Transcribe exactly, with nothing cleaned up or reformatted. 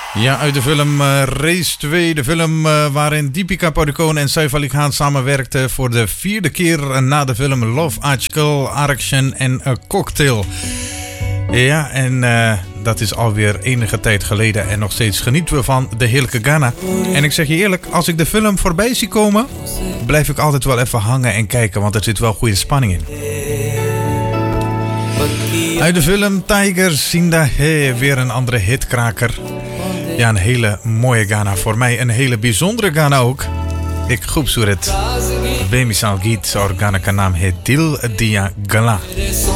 Ja, uit de film uh, Race twee, de film uh, waarin Deepika Padukone en Saif Ali Khan samenwerkten voor de vierde keer na de film Love Aajkal, Action en A Cocktail. Ja, en uh, dat is alweer enige tijd geleden en nog steeds genieten we van de heerlijke Ghana. En ik zeg je eerlijk, als ik de film voorbij zie komen, blijf ik altijd wel even hangen en kijken, want er zit wel goede spanning in. Uit de film Tiger Zinda Hai, weer een andere hitkraker. Ja, een hele mooie Ghana. Voor mij een hele bijzondere Ghana ook. Ik groep Suret. Bemisal Giet, Ghana kan naam het Dil Dia Gala.